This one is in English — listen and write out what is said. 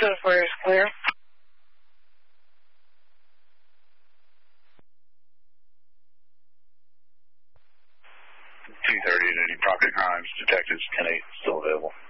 204 is clear. 230 at any property crimes. Detectives 10-8 still available.